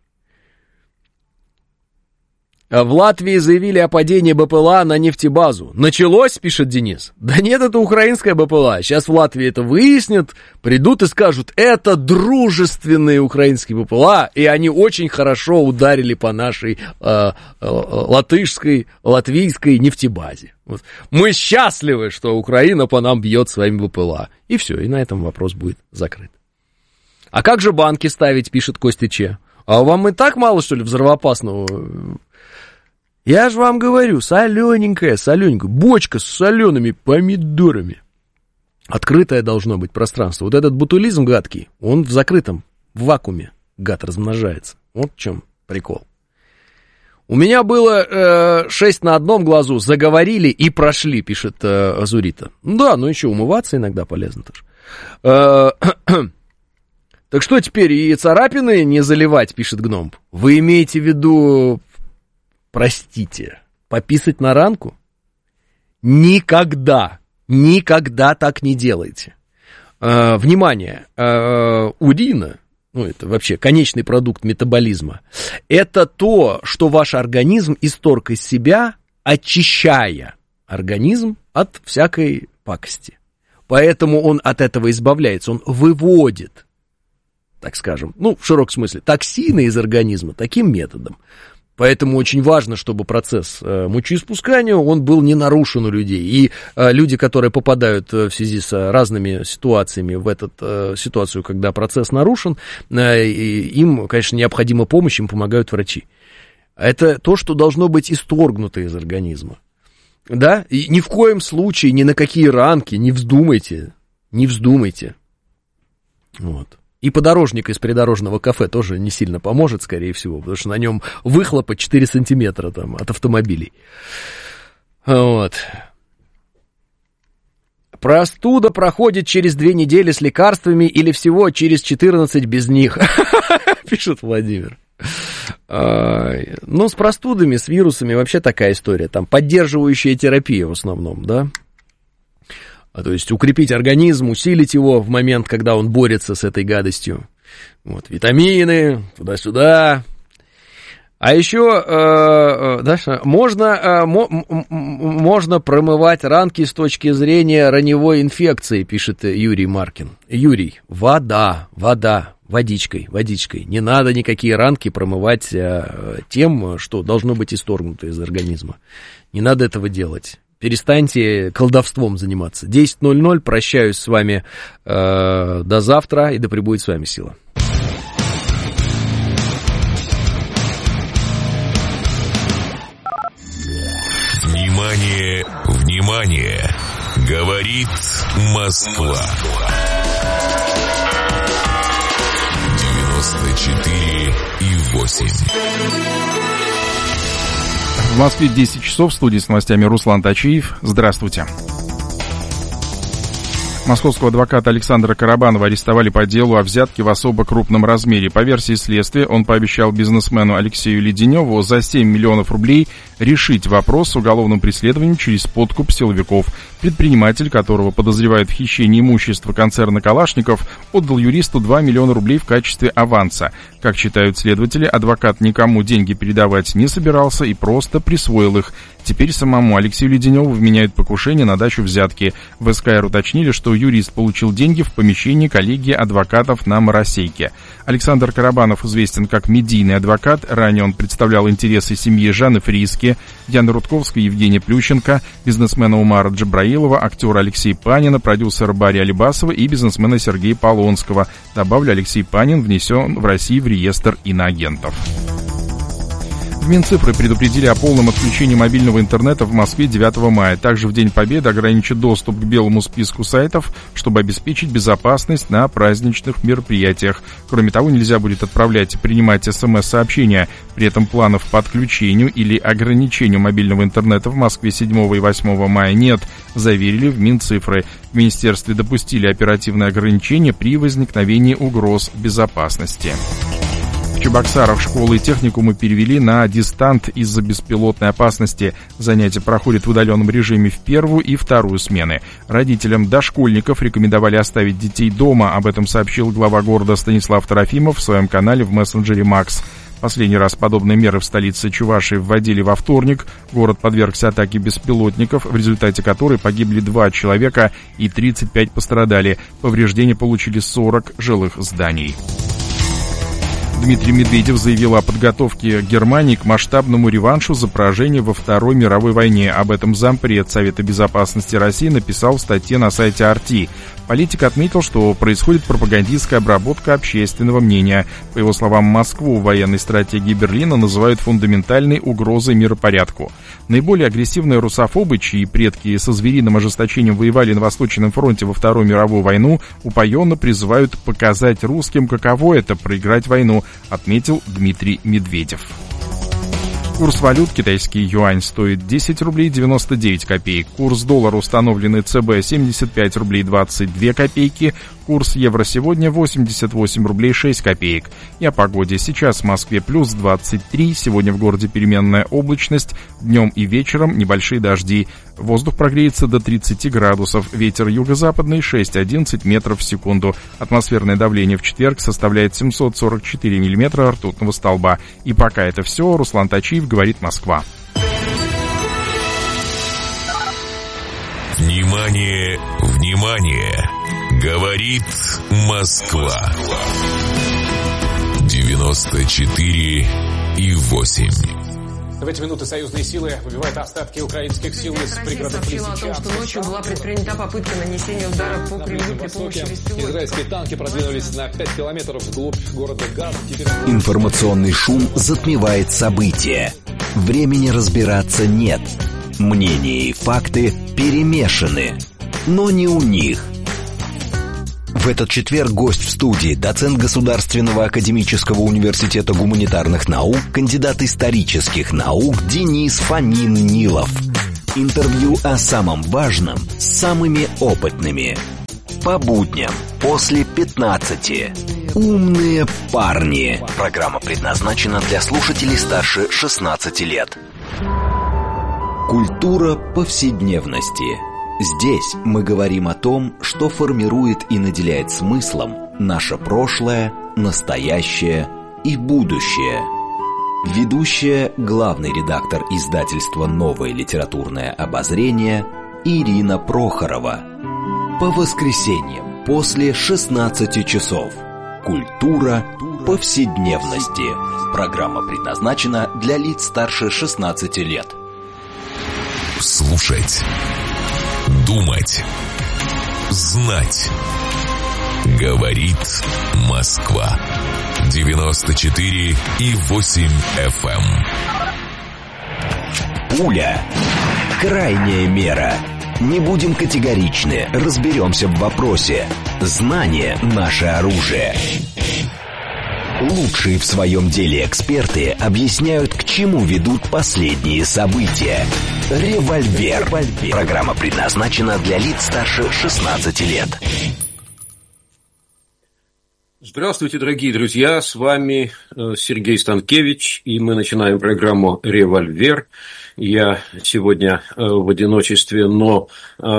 В Латвии заявили о падении БПЛА на нефтебазу. Началось, пишет Денис. Да нет, это украинская БПЛА. Сейчас в Латвии это выяснят, придут и скажут, это дружественные украинские БПЛА, и они очень хорошо ударили по нашей э, э, латышской, латвийской нефтебазе. Вот. Мы счастливы, что Украина по нам бьет своими БПЛА. И все, и на этом вопрос будет закрыт. А как же банки ставить, пишет Костя Че. А вам и так мало, что ли, взрывоопасного... Я же вам говорю, солененькая, солененькая, бочка с солеными помидорами. Открытое должно быть пространство. Вот этот ботулизм гадкий, он в закрытом, в вакууме, гад, размножается. Вот в чем прикол. У меня было э, шесть на одном глазу, заговорили и прошли, пишет э, Азурита. Да, ну еще умываться иногда полезно тоже. Э, так что теперь, и царапины не заливать, пишет Гном. Вы имеете в виду... Простите, пописать на ранку? Никогда, никогда так не делайте. Э, внимание, э, урина, ну это вообще конечный продукт метаболизма, это то, что ваш организм исторг из себя, очищая организм от всякой пакости. Поэтому он от этого избавляется, он выводит, так скажем, ну в широком смысле, токсины из организма таким методом. Поэтому очень важно, чтобы процесс э, мочеиспускания, он был не нарушен у людей. И э, люди, которые попадают э, в связи с э, разными ситуациями в эту э, ситуацию, когда процесс нарушен, э, им, конечно, необходима помощь, им помогают врачи. Это то, что должно быть исторгнуто из организма. Да? И ни в коем случае, ни на какие ранки не вздумайте, не вздумайте. Вот. И подорожник из придорожного кафе тоже не сильно поможет, скорее всего, потому что на нем выхлопа четыре сантиметра там, от автомобилей. Вот. Простуда проходит через две недели с лекарствами или всего через четырнадцать без них, пишет Владимир. Ну, с простудами, с вирусами вообще такая история. Там поддерживающая терапия в основном, да? То есть укрепить организм, усилить его в момент, когда он борется с этой гадостью. Вот, витамины, туда-сюда. А еще, э, дальше, можно, э, мо, можно промывать ранки с точки зрения раневой инфекции, пишет Юрий Маркин. Юрий, вода, вода, водичкой, водичкой. Не надо никакие ранки промывать э, тем, что должно быть исторгнуто из организма. Не надо этого делать. Перестаньте колдовством заниматься. десять ноль ноль, прощаюсь с вами э, до завтра, и да пребудет с вами сила. Внимание, внимание! Говорит Москва. девяносто четыре и восемь. В Москве десять часов, в студии с новостями Руслан Тачиев. Здравствуйте. Московского адвоката Александра Карабанова арестовали по делу о взятке в особо крупном размере. По версии следствия, он пообещал бизнесмену Алексею Леденеву за семь миллионов рублей решить вопрос с уголовным преследованием через подкуп силовиков. Предприниматель, которого подозревают в хищении имущества концерна Калашников, отдал юристу два миллиона рублей в качестве аванса. Как считают следователи, адвокат никому деньги передавать не собирался и просто присвоил их. Теперь самому Алексею Леденеву вменяют покушение на дачу взятки. В СКР уточнили, что юрист получил деньги в помещении коллегии адвокатов на Моросейке. Александр Карабанов известен как медийный адвокат. Ранее он представлял интересы семьи Жанны Фриске, Яны Рудковской, Евгения Плющенко, бизнесмена Умара Джабраилова, актера Алексея Панина, продюсера Барри Алибасова и бизнесмена Сергея Полонского. Добавлю, Алексей Панин внесен в России в реестр иноагентов. В Минцифры предупредили о полном отключении мобильного интернета в Москве девятого мая. Также в День Победы ограничат доступ к белому списку сайтов, чтобы обеспечить безопасность на праздничных мероприятиях. Кроме того, нельзя будет отправлять и принимать смс-сообщения. При этом планов по отключению или ограничению мобильного интернета в Москве седьмого и восьмого мая нет, заверили в Минцифры. В министерстве допустили оперативные ограничения при возникновении угроз безопасности. В Чебоксарах школы и техникумы перевели на дистант из-за беспилотной опасности. Занятия проходят в удаленном режиме в первую и вторую смены. Родителям дошкольников рекомендовали оставить детей дома. Об этом сообщил глава города Станислав Трофимов в своем канале в мессенджере Макс. Последний раз подобные меры в столице Чувашии вводили во вторник. Город подвергся атаке беспилотников, в результате которой погибли два человека и тридцать пять пострадали. Повреждения получили сорок жилых зданий. Дмитрий Медведев заявил о подготовке Германии к масштабному реваншу за поражение во Второй мировой войне. Об этом зампред Совета безопасности России написал в статье на сайте ар ти. Политик отметил, что происходит пропагандистская обработка общественного мнения. По его словам, Москву в военной стратегии Берлина называют фундаментальной угрозой миропорядку. Наиболее агрессивные русофобы, чьи предки со звериным ожесточением воевали на Восточном фронте во Вторую мировую войну, упоенно призывают показать русским, каково это — проиграть войну, отметил Дмитрий Медведев. Курс валют: китайский юань стоит десять рублей девяносто девять копеек. Курс доллара, установленный ЦБ, семьдесят пять рублей двадцать две копейки. Курс евро сегодня восемьдесят восемь рублей шесть копеек. И о погоде. Сейчас в Москве плюс двадцать три. Сегодня в городе переменная облачность. Днем и вечером небольшие дожди. Воздух прогреется до тридцати градусов. Ветер юго-западный шесть-одиннадцать метров в секунду. Атмосферное давление в четверг составляет семьсот сорок четыре миллиметра ртутного столба. И пока это все. Руслан Тачиев, говорит Москва. Внимание, внимание! Говорит Москва. девяносто четыре и восемь. В эти минуты союзные силы выбивают остатки украинских сил из пригородов сообщила о том, что ночью была предпринята попытка нанесения удара по Кремлю при помощи беспилотников. Израильские танки продвинулись на пять километров вглубь города Газ. Теперь... Информационный шум затмевает события. Времени разбираться нет. Мнения и факты перемешаны. Но не у них. В этот четверг гость в студии, доцент Государственного академического университета гуманитарных наук, кандидат исторических наук Денис Фомин-Нилов. Интервью о самом важном с самыми опытными. По будням после пятнадцати. Умные парни. Программа предназначена для слушателей старше шестнадцати лет. Культура повседневности. Здесь мы говорим о том, что формирует и наделяет смыслом наше прошлое, настоящее и будущее. Ведущая, главный редактор издательства «Новое литературное обозрение» Ирина Прохорова. По воскресеньям после шестнадцати часов. Культура повседневности. Программа предназначена для лиц старше шестнадцати лет. Слушать. Думать. Знать. Говорит Москва. девяносто четыре и восемь эф эм. Пуля. Крайняя мера. Не будем категоричны, разберемся в вопросе. Знание – наше оружие. Лучшие в своем деле эксперты объясняют, к чему ведут последние события. Револьвер. Револьвер. Программа предназначена для лиц старше шестнадцати лет. Здравствуйте, дорогие друзья, с вами Сергей Станкевич, и мы начинаем программу «Револьвер». Я сегодня в одиночестве, но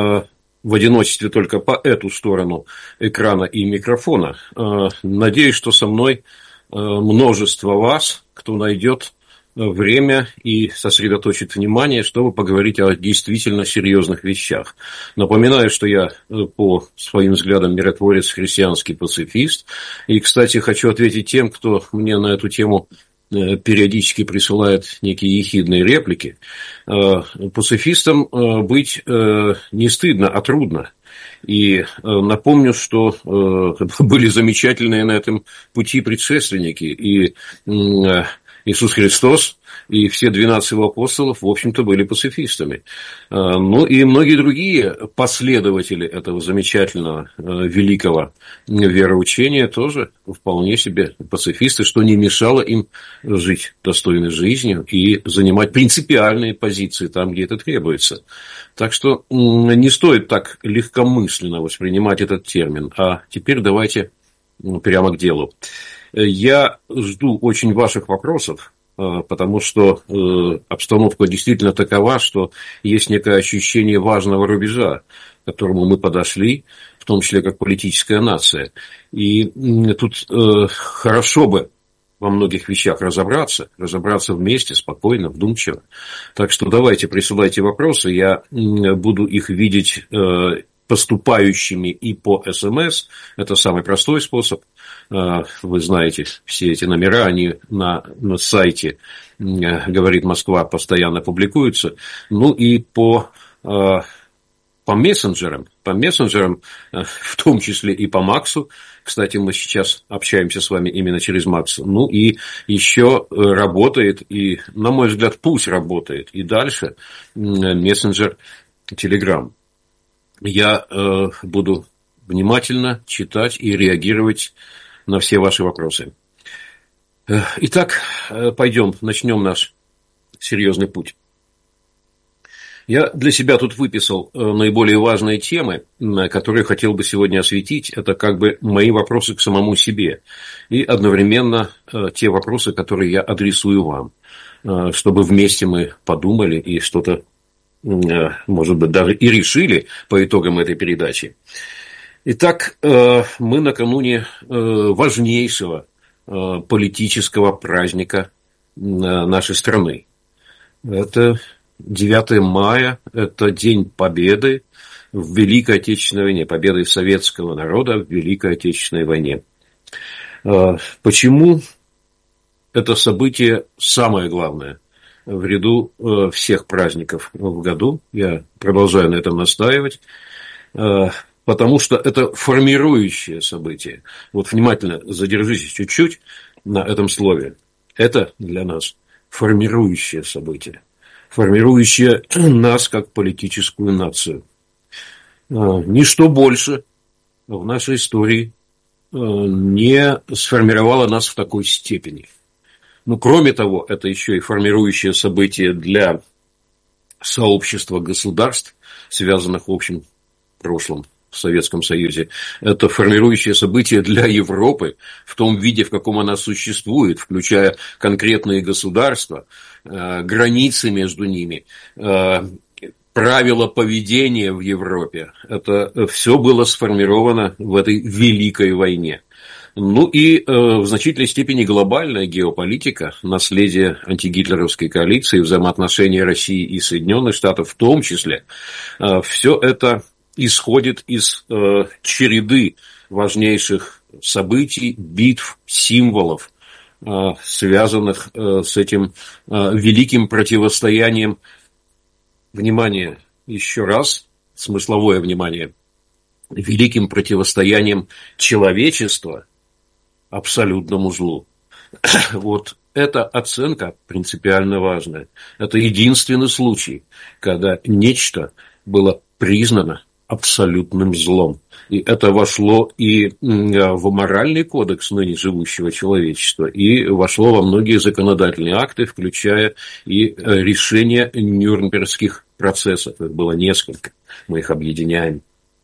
в одиночестве только по эту сторону экрана и микрофона. Надеюсь, что со мной множество вас, кто найдет время и сосредоточит внимание, чтобы поговорить о действительно серьезных вещах. Напоминаю, что я по своим взглядам миротворец, христианский пацифист. И, кстати, хочу ответить тем, кто мне на эту тему периодически присылает некие ехидные реплики. Пацифистом быть не стыдно, а трудно. И напомню, что были замечательные на этом пути предшественники. И Иисус Христос и все двенадцать его апостолов, в общем-то, были пацифистами. Ну и многие другие последователи этого замечательного, великого вероучения тоже вполне себе пацифисты, что не мешало им жить достойной жизнью и занимать принципиальные позиции там, где это требуется. Так что не стоит так легкомысленно воспринимать этот термин. А теперь давайте прямо к делу. Я жду очень ваших вопросов, потому что обстановка действительно такова, что есть некое ощущение важного рубежа, к которому мы подошли, в том числе как политическая нация. И тут хорошо бы во многих вещах разобраться, разобраться вместе, спокойно, вдумчиво. Так что давайте присылайте вопросы, я буду их видеть поступающими и по СМС. Это самый простой способ. Вы знаете, все эти номера, они на, на сайте «Говорит Москва» постоянно публикуются. Ну и по, по мессенджерам, по мессенджерам, в том числе и по Максу. Кстати, мы сейчас общаемся с вами именно через Макс. Ну и еще работает, и, на мой взгляд, пусть работает и дальше мессенджер Telegram. Я э, буду внимательно читать и реагировать на все ваши вопросы. Итак, пойдем, начнем наш серьезный путь. Я для себя тут выписал наиболее важные темы, которые хотел бы сегодня осветить. Это как бы мои вопросы к самому себе. И одновременно те вопросы, которые я адресую вам. Чтобы вместе мы подумали и что-то, может быть, даже и решили по итогам этой передачи. Итак, мы накануне важнейшего политического праздника нашей страны. Это девятое мая, это День Победы в Великой Отечественной войне, победы советского народа в Великой Отечественной войне. Почему это событие самое главное в ряду э, всех праздников в году. Я продолжаю на этом настаивать, э, потому что это формирующее событие. Вот внимательно задержитесь чуть-чуть на этом слове. Это для нас формирующее событие, формирующее нас как политическую нацию. Э, ничто больше в нашей истории э, не сформировало нас в такой степени. Ну, кроме того, это еще и формирующее событие для сообщества государств, связанных в общем прошлом в Советском Союзе. Это формирующее событие для Европы в том виде, в каком она существует, включая конкретные государства, э, границы между ними, э, правила поведения в Европе. Это все было сформировано в этой великой войне. Ну и э, в значительной степени глобальная геополитика, наследие антигитлеровской коалиции, взаимоотношения России и Соединенных Штатов в том числе, э, все это исходит из э, череды важнейших событий, битв, символов, э, связанных э, с этим э, великим противостоянием. Внимание, еще раз, смысловое внимание, великим противостоянием человечества абсолютному злу. Вот эта оценка принципиально важная. Это единственный случай, когда нечто было признано абсолютным злом. И это вошло и в моральный кодекс ныне живущего человечества, и вошло во многие законодательные акты, включая и решения нюрнбергских процессов. Их было несколько, мы их объединяем.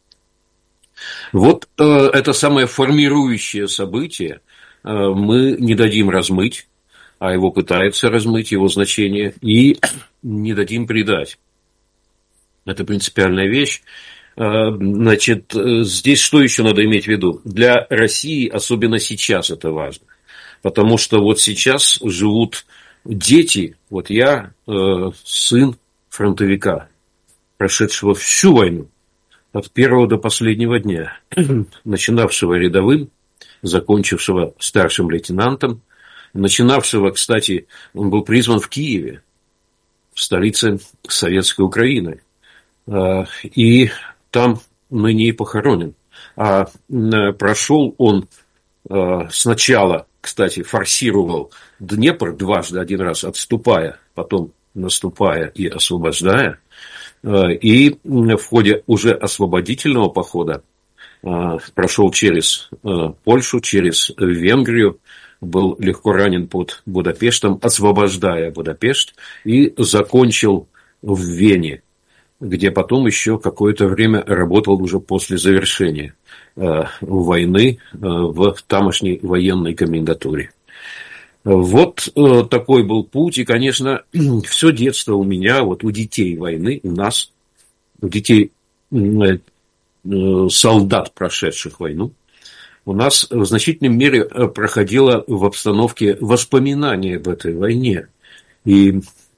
Вот э, это самое формирующее событие э, мы не дадим размыть, а его пытаются размыть, его значение, и не дадим предать. Это принципиальная вещь. Э, значит, здесь что еще надо иметь в виду? Для России, особенно сейчас, это важно. Потому что вот сейчас живут дети, вот я э, сын фронтовика, прошедшего всю войну. От первого до последнего дня, начинавшего рядовым, закончившего старшим лейтенантом, начинавшего, кстати, он был призван в Киеве, в столице Советской Украины, и там ныне и похоронен. А прошел он сначала, кстати, форсировал Днепр дважды, один раз отступая, потом наступая и освобождая. И в ходе уже освободительного похода прошел через Польшу, через Венгрию, был легко ранен под Будапештом, освобождая Будапешт, и закончил в Вене, где потом еще какое-то время работал уже после завершения войны в тамошней военной комендатуре. Вот э, такой был путь, и, конечно, все детство у меня, вот у детей войны, у нас, у детей э, э, солдат, прошедших войну, у нас в значительной мере проходило в обстановке воспоминания об этой войне. И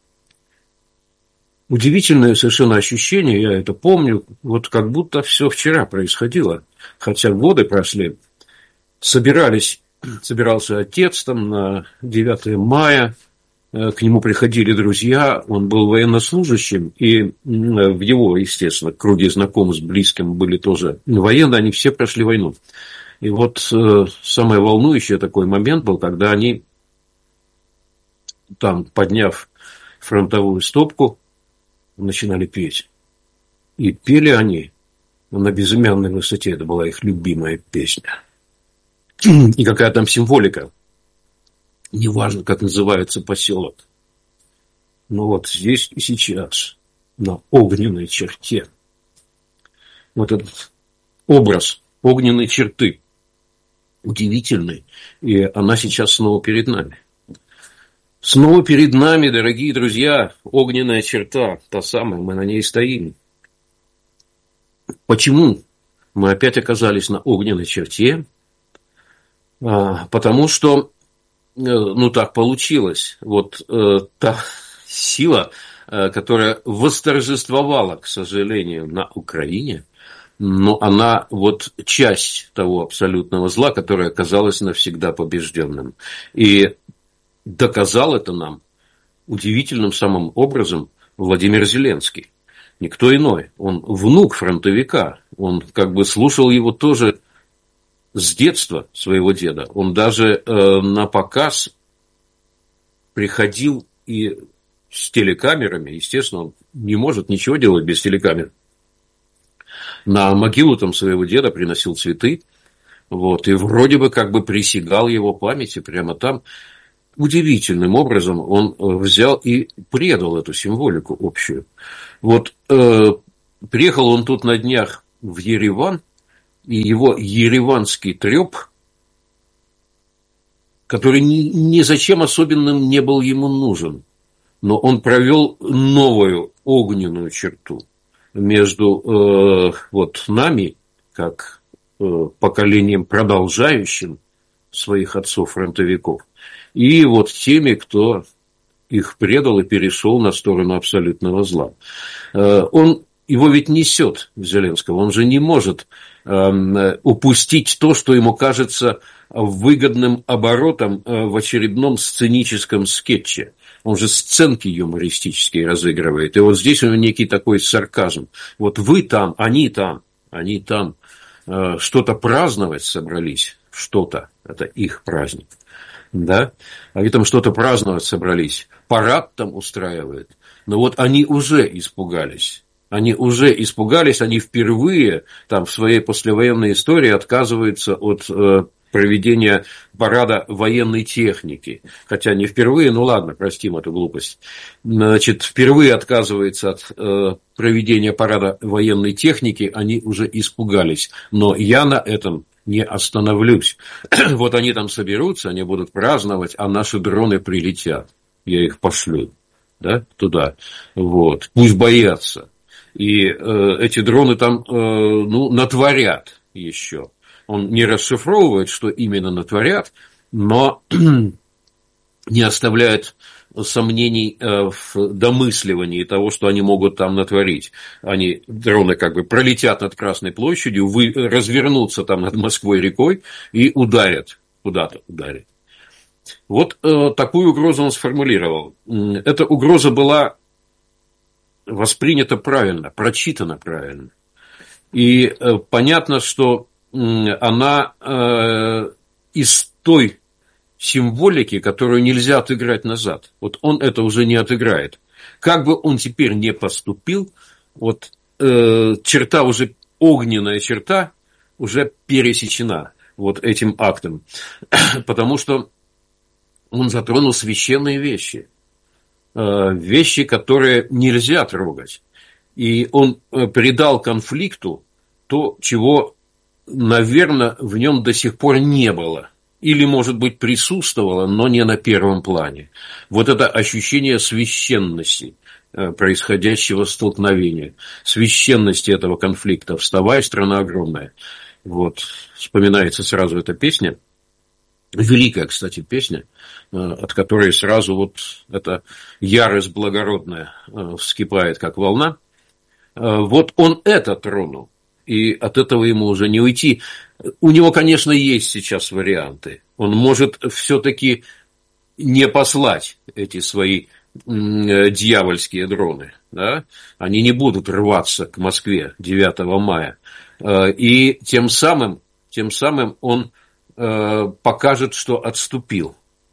удивительное совершенно ощущение, я это помню, вот как будто все вчера происходило, хотя годы прошли, собирались... Собирался отец там на девятое мая, к нему приходили друзья, он был военнослужащим, и в его, естественно, круге знакомых с близким были тоже военные, они все прошли войну. И вот самый волнующий такой момент был, когда они, там, подняв фронтовую стопку, начинали петь. И пели они на безымянной высоте, это была их любимая песня. И какая там символика. Неважно, как называется поселок. Но вот здесь и сейчас, на огненной черте, вот этот образ огненной черты удивительный. И она сейчас снова перед нами. Снова перед нами, дорогие друзья, огненная черта, та самая, мы на ней стоим. Почему мы опять оказались на огненной черте? Потому что, ну, так получилось. Вот э, та сила, э, которая восторжествовала, к сожалению, на Украине, но она вот часть того абсолютного зла, которое оказалось навсегда побежденным. И доказал это нам удивительным самым образом Владимир Зеленский. Никто иной. Он внук фронтовика. Он как бы слушал его тоже с детства своего деда. Он даже э, на показ приходил и с телекамерами. Естественно, он не может ничего делать без телекамер. На могилу там своего деда приносил цветы. Вот, и вроде бы как бы присягал его памяти прямо там. Удивительным образом он взял и предал эту символику общую. Вот э, приехал он тут на днях в Ереван, и его ереванский треп, который ни, ни зачем особенным не был ему нужен, но он провел новую огненную черту между э, вот нами, как э, поколением, продолжающим своих отцов-фронтовиков, и вот теми, кто их предал и перешел на сторону абсолютного зла. Он, его ведь несет Зеленского, он же не может упустить то, что ему кажется выгодным оборотом в очередном сценическом скетче. Он же сценки юмористические разыгрывает. И вот здесь у него некий такой сарказм. Вот вы там, они там, они там что-то праздновать собрались, что-то, это их праздник. Да? Они там что-то праздновать собрались, парад там устраивают. Но вот они уже испугались. Они уже испугались, они впервые там в своей послевоенной истории отказываются от э, проведения парада военной техники. Хотя не впервые, ну ладно, простим эту глупость. Значит, впервые отказываются от э, проведения парада военной техники, они уже испугались. Но я на этом не остановлюсь. Вот они там соберутся, они будут праздновать, а наши дроны прилетят. Я их пошлю, да, туда. Вот. Пусть боятся. И э, эти дроны там, э, ну, натворят еще. Он не расшифровывает, что именно натворят, но не оставляет сомнений в домысливании того, что они могут там натворить. Они, дроны, как бы пролетят над Красной площадью, вы, развернутся там над Москвой рекой и ударят, куда-то ударят. Вот э, такую угрозу он сформулировал. Эта угроза была воспринята правильно, прочитана правильно. И э, понятно, что э, она э, из той символики, которую нельзя отыграть назад. Вот он это уже не отыграет. Как бы он теперь не поступил, вот э, черта уже, огненная черта уже пересечена вот этим актом. Потому что он затронул священные вещи. Э, вещи, которые нельзя трогать. И он придал конфликту то, чего, наверное, в нем до сих пор не было. Или, может быть, присутствовало, но не на первом плане. Вот это ощущение священности происходящего столкновения, священности этого конфликта. «Вставай, страна огромная». Вот, вспоминается сразу эта песня. Великая, кстати, песня, от которой сразу вот эта ярость благородная вскипает, как волна. Вот он это тронул. И от этого ему уже не уйти. У него, конечно, есть сейчас варианты. Он может все-таки не послать эти свои дьявольские дроны. Да? Они не будут рваться к Москве девятого мая. И тем самым, тем самым он покажет, что отступил.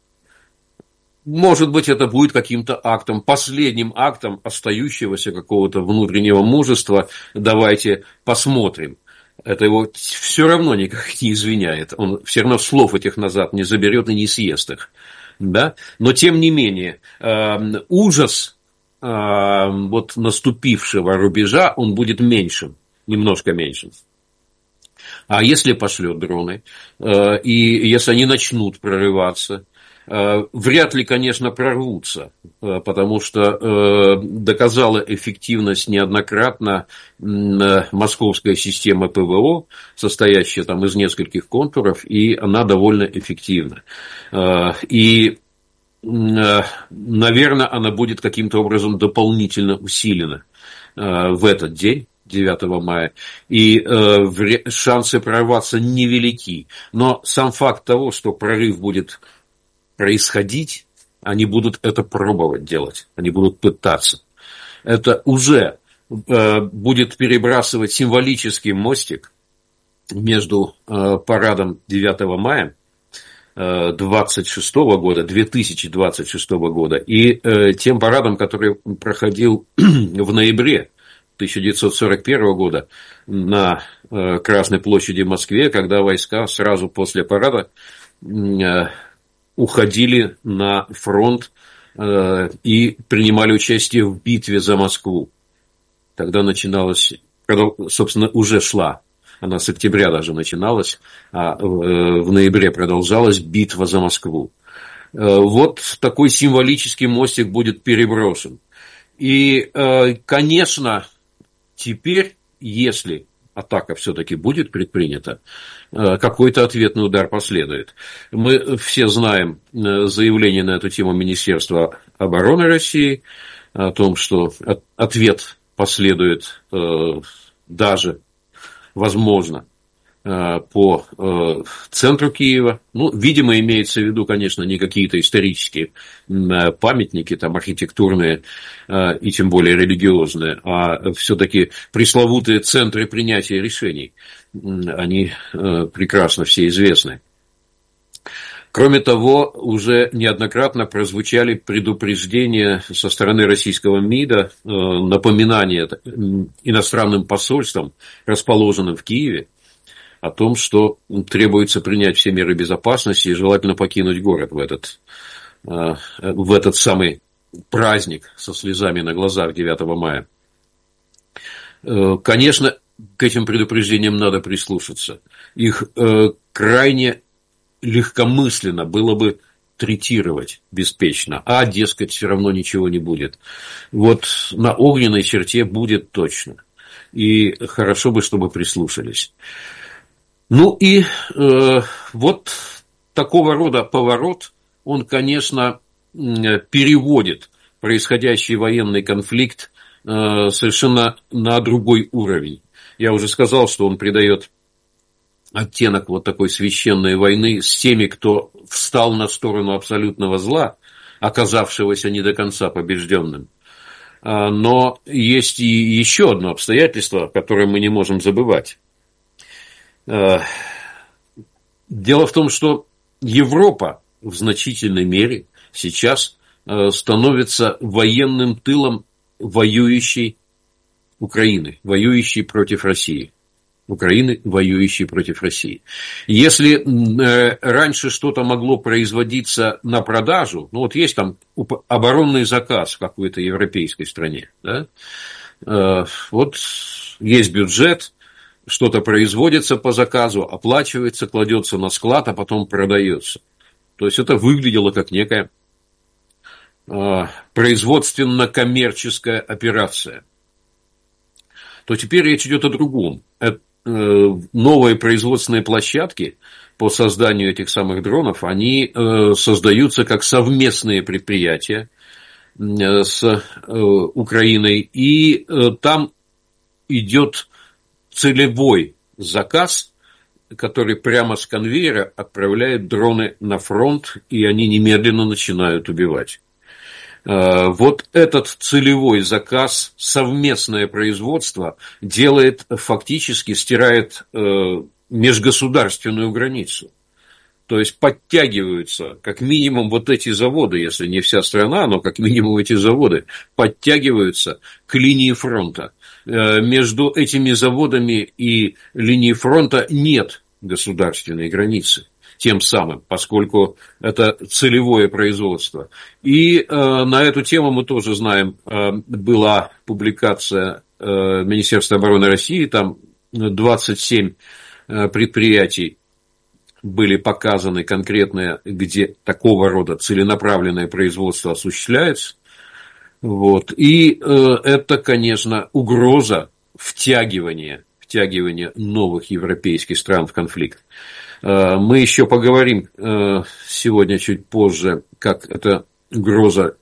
Может быть, это будет каким-то актом, последним актом остающегося какого-то внутреннего мужества. Давайте посмотрим. Это его все равно никак не извиняет. Он все равно слов этих назад не заберет и не съест их. Да? Но, тем не менее, ужас вот наступившего рубежа, он будет меньшим, немножко меньшим. А если пошлет дроны, и если они начнут прорываться, вряд ли, конечно, прорвутся, потому что доказала эффективность неоднократно московская система ПВО, состоящая там из нескольких контуров, и она довольно эффективна. И, наверное, она будет каким-то образом дополнительно усилена в этот день, девятого мая, и э, шансы прорваться невелики. Но сам факт того, что прорыв будет происходить, Они будут это пробовать делать, они будут пытаться. Это уже э, будет перебрасывать символический мостик между э, парадом девятого мая двадцать шестого года, две тысячи двадцать шестого года и э, тем парадом, который проходил в ноябре тысяча девятьсот сорок первого года на э, Красной площади в Москве, когда войска сразу после парада э, уходили на фронт э, и принимали участие в битве за Москву. Тогда начиналась, собственно, уже шла. Она с октября даже начиналась, а в ноябре продолжалась битва за Москву. Вот такой символический мостик будет переброшен. И, конечно, теперь, если атака все-таки будет предпринята, какой-то ответный удар последует. Мы все знаем заявление на эту тему Министерства обороны России о том, что ответ последует даже, возможно, по центру Киева. Ну, видимо, имеется в виду, конечно, не какие-то исторические памятники, там, архитектурные и тем более религиозные, а все-таки пресловутые центры принятия решений. Они прекрасно все известны. Кроме того, уже неоднократно прозвучали предупреждения со стороны российского МИДа, напоминания иностранным посольствам, расположенным в Киеве, о том, что требуется принять все меры безопасности и желательно покинуть город в этот, в этот самый праздник со слезами на глазах девятого мая. Конечно, к этим предупреждениям надо прислушаться. Их крайне легкомысленно было бы третировать беспечно, а, дескать, все равно ничего не будет. Вот на огненной черте будет точно. И хорошо бы, чтобы прислушались. Ну и э, вот такого рода поворот, он, конечно, переводит происходящий военный конфликт э, совершенно на другой уровень. Я уже сказал, что он придает оттенок вот такой священной войны с теми, кто встал на сторону абсолютного зла, оказавшегося не до конца побежденным. Но есть и еще одно обстоятельство, которое мы не можем забывать. Дело в том, что Европа в значительной мере сейчас становится военным тылом воюющей Украины, воюющей против России. Украины, воюющей против России. Если э, раньше что-то могло производиться на продажу, ну вот есть там оборонный заказ в какой-то европейской стране, да? э, вот есть бюджет, что-то производится по заказу, оплачивается, кладется на склад, а потом продается. То есть это выглядело как некая э, производственно-коммерческая операция. То теперь речь идет о другом. Новые производственные площадки по созданию этих самых дронов, они создаются как совместные предприятия с Украиной, и там идет целевой заказ, который прямо с конвейера отправляет дроны на фронт, и они немедленно начинают убивать. Вот этот целевой заказ, совместное производство делает, фактически стирает межгосударственную границу. То есть подтягиваются, как минимум, вот эти заводы, если не вся страна, но как минимум эти заводы подтягиваются к линии фронта. Между этими заводами и линией фронта нет государственной границы. Тем самым, поскольку это целевое производство. И э, на эту тему мы тоже знаем, э, была публикация э, Министерства обороны России, там двадцать семь э, предприятий были показаны конкретные, где такого рода целенаправленное производство осуществляется. Вот. И э, это, конечно, угроза втягивания, втягивания новых европейских стран в конфликт. Мы еще поговорим сегодня чуть позже, как эта угроза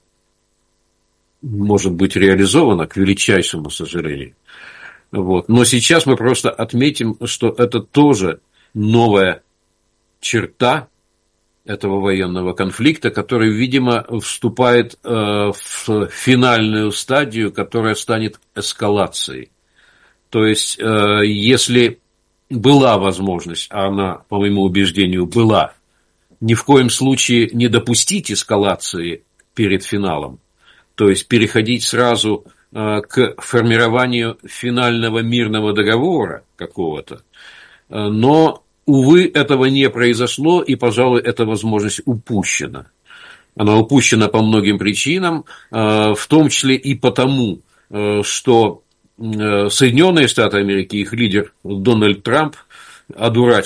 может быть реализована, к величайшему сожалению. Вот. Но сейчас мы просто отметим, что это тоже новая черта этого военного конфликта, который, видимо, вступает в финальную стадию, которая станет эскалацией. То есть, если была возможность, а она, по моему убеждению, была, ни в коем случае не допустить эскалации перед финалом, то есть переходить сразу к формированию финального мирного договора какого-то, но, увы, этого не произошло, и, пожалуй, эта возможность упущена. Она упущена по многим причинам, в том числе и потому, что Соединенные Штаты Америки, их лидер Дональд Трамп, одурачил